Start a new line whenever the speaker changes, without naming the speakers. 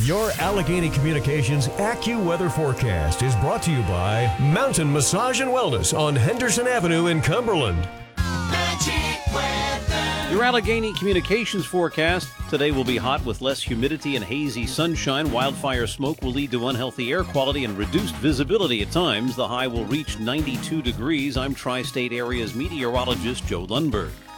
Your Allegheny Communications AccuWeather forecast is brought to you by Mountain Massage and Wellness on Henderson Avenue in Cumberland.
Your Allegheny Communications forecast. Today will be hot with less humidity and hazy sunshine. Wildfire smoke will lead to unhealthy air quality and reduced visibility at times. The high will reach 92 degrees. I'm Tri-State Area's meteorologist Joe Lundberg.